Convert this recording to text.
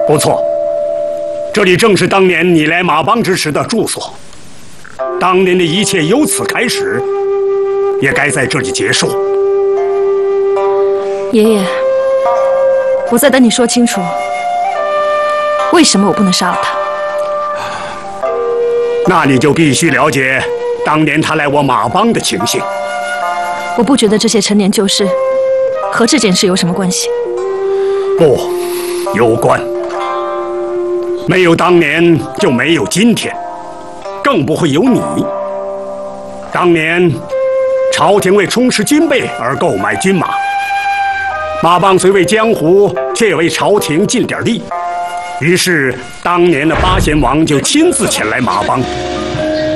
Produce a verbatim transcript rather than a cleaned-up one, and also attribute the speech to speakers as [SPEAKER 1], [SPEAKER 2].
[SPEAKER 1] 不错，这里正是当年你来马帮之时的住所。当年的一切由此开始，也该在这里结束。
[SPEAKER 2] 爷爷，我在等你说清楚，为什么我不能杀了他？
[SPEAKER 1] 那你就必须了解当年他来我马帮的情形。
[SPEAKER 2] 我不觉得这些陈年旧事和这件事有什么关系。
[SPEAKER 1] 不，有关。没有当年，就没有今天，更不会有你。当年，朝廷为充实军备而购买军马，马帮虽为江湖，却也为朝廷尽点力。于是，当年的八贤王就亲自前来马帮，